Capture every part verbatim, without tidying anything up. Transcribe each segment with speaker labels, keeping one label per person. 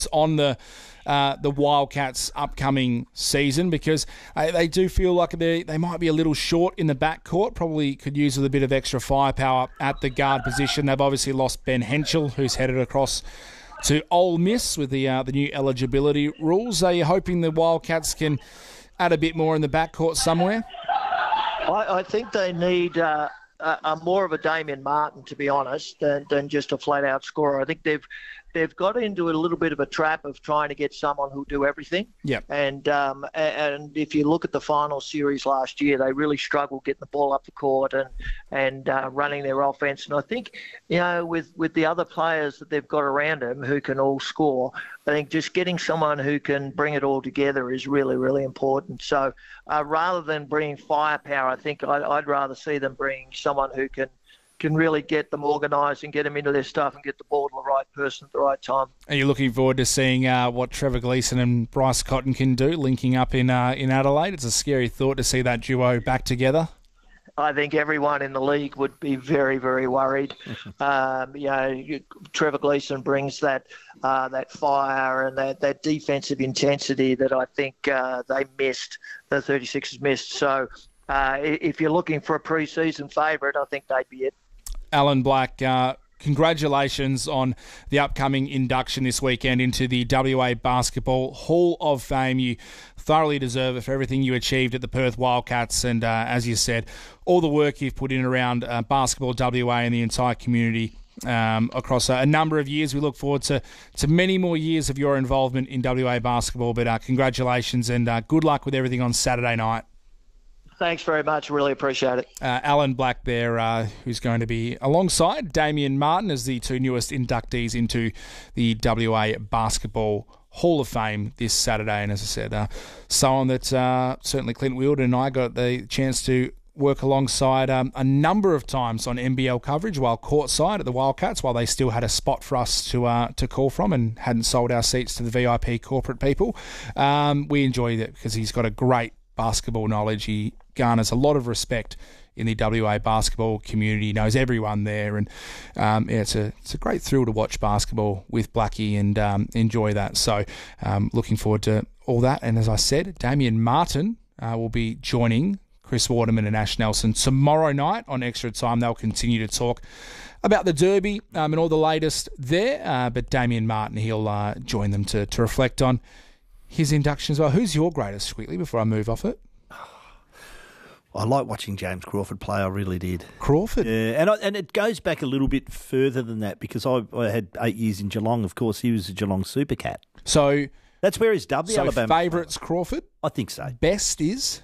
Speaker 1: on the uh, the Wildcats' upcoming season, because uh, they do feel like they they might be a little short in the backcourt. Probably could use a bit of extra firepower at the guard position. They've obviously lost Ben Henschel, who's headed across to Ole Miss with the uh, the new eligibility rules. Are you hoping the Wildcats can add a bit more in the backcourt somewhere?
Speaker 2: I, I think they need uh, a, a more of a Damien Martin, to be honest, than, than just a flat-out scorer. I think they've they've got into a little bit of a trap of trying to get someone who'll do everything.
Speaker 1: Yep.
Speaker 2: And um, and if you look at the final series last year, they really struggled getting the ball up the court and and uh, running their offense. And I think, you know, with, with the other players that they've got around them who can all score, I think just getting someone who can bring it all together is really, really important. So uh, rather than bringing firepower, I think I'd, I'd rather see them bring someone who can can really get them organised and get them into their stuff and get the ball to the right person at the right time.
Speaker 1: Are you looking forward to seeing uh, what Trevor Gleeson and Bryce Cotton can do, linking up in uh, in Adelaide? It's a scary thought to see that duo back together.
Speaker 2: I think everyone in the league would be very, very worried. um, you know, Trevor Gleeson brings that uh, that fire and that, that defensive intensity that I think uh, they missed, the thirty-sixers missed. So uh, if you're looking for a pre-season favourite, I think they'd be it.
Speaker 1: Alan Black, uh, congratulations on the upcoming induction this weekend into the W A Basketball Hall of Fame. You thoroughly deserve it for everything you achieved at the Perth Wildcats and, uh, as you said, all the work you've put in around uh, basketball W A and the entire community um, across a, a number of years. We look forward to, to many more years of your involvement in W A basketball, but uh, congratulations and uh, good luck with everything on Saturday night.
Speaker 2: Thanks very much. Really appreciate it.
Speaker 1: Uh, Alan Black there, uh, who's going to be alongside Damien Martin as the two newest inductees into the W A Basketball Hall of Fame this Saturday. And as I said, uh, someone that uh, certainly Clint Wielden and I got the chance to work alongside um, a number of times on N B L coverage while courtside at the Wildcats, while they still had a spot for us to uh, to call from and hadn't sold our seats to the V I P corporate people. Um, we enjoyed it because he's got a great basketball knowledge. He garners a lot of respect in the W A basketball community. He knows everyone there, and um, yeah, it's a it's a great thrill to watch basketball with Blackie and um, enjoy that. So um, looking forward to all that. And as I said, Damien Martin uh, will be joining Chris Waterman and Ash Nelson tomorrow night on Extra Time. They'll continue to talk about the Derby um, and all the latest there, uh, but Damien Martin, he'll uh, join them to, to reflect on his induction as well. Who's your greatest, quickly, before I move off it?
Speaker 3: I like watching James Crawford play. I really did.
Speaker 1: Crawford?
Speaker 3: Yeah, and I, and it goes back a little bit further than that because I, I had eight years in Geelong. Of course, he was a Geelong Super Cat.
Speaker 1: So
Speaker 3: that's where he's dubbed the
Speaker 1: so
Speaker 3: Alabama.
Speaker 1: Favourites Crawford?
Speaker 3: I think so.
Speaker 1: Best is?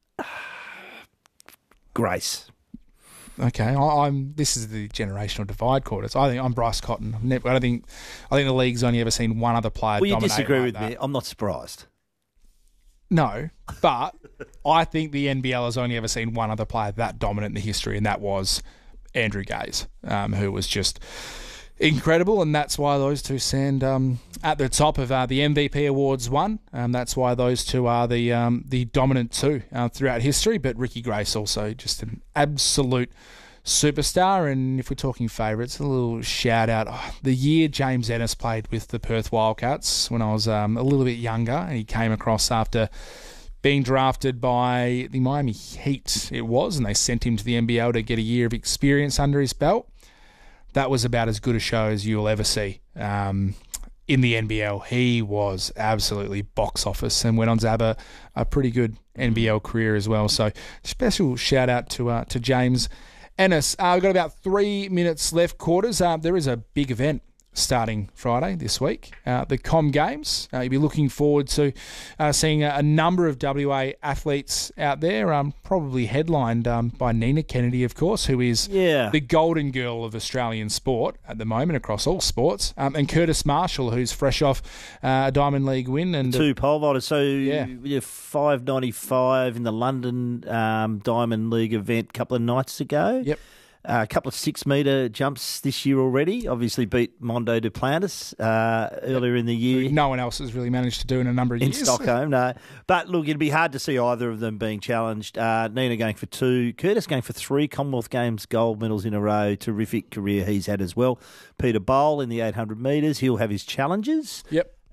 Speaker 3: Grace.
Speaker 1: Okay, I, I'm. This is the generational divide, quarters. I think I'm Bryce Cotton. I've never, I don't think. I think the league's only ever seen one other player.
Speaker 3: Well, you
Speaker 1: dominate
Speaker 3: disagree
Speaker 1: like
Speaker 3: with
Speaker 1: that.
Speaker 3: me. I'm not surprised.
Speaker 1: No, but I think the N B L has only ever seen one other player that dominant in the history, and that was Andrew Gaze, um, who was just incredible, and that's why those two stand um, at the top of uh, the M V P awards won. Um, that's why those two are the um, the dominant two uh, throughout history. But Ricky Grace also just an absolute superstar. And if we're talking favourites, a little shout out. Oh, the year James Ennis played with the Perth Wildcats when I was um, a little bit younger, and he came across after being drafted by the Miami Heat, it was, and they sent him to the N B L to get a year of experience under his belt. That was about as good a show as you'll ever see um, in the N B L. He was absolutely box office and went on to have a, a pretty good N B L career as well. So special shout out to uh, to James Ennis. Uh, we've got about three minutes left, quarters. Uh, there is a big event starting Friday this week, uh, the Com Games. Uh, you'll be looking forward to uh, seeing a, a number of W A athletes out there, um, probably headlined um, by Nina Kennedy, of course, who is
Speaker 3: yeah.
Speaker 1: the golden girl of Australian sport at the moment across all sports, um, and Curtis Marshall, who's fresh off uh, a Diamond League win. And
Speaker 3: Two pole vaulters, so
Speaker 1: yeah.
Speaker 3: yeah, five ninety-five in the London um, Diamond League event a couple of nights ago.
Speaker 1: Yep.
Speaker 3: Uh, a couple of six-metre jumps this year already. Obviously beat Mondo Duplantis uh, earlier in the year.
Speaker 1: No one else has really managed to do in a number of
Speaker 3: in
Speaker 1: years.
Speaker 3: In Stockholm, no. But look, it'd be hard to see either of them being challenged. Uh, Nina going for two. Curtis going for three Commonwealth Games gold medals in a row. Terrific career he's had as well. Peter Bowl in the eight hundred metres. He'll have his challenges.
Speaker 1: Yep.